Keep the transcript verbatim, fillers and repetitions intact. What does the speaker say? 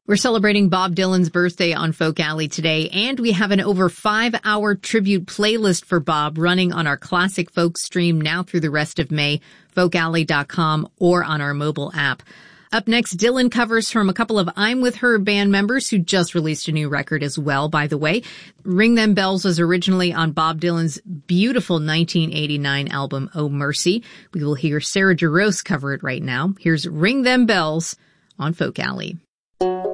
We're celebrating Bob Dylan's birthday on Folk Alley today, and we have an over five-hour tribute playlist for Bob running on our Classic Folk stream now through the rest of May, folk alley dot com, or on our mobile app. Up next, Dylan covers from a couple of I'm With Her band members who just released a new record as well, by the way. Ring Them Bells was originally on Bob Dylan's beautiful nineteen eighty-nine album, Oh Mercy. We will hear Sarah Jarosz cover it right now. Here's Ring Them Bells on Folk Alley.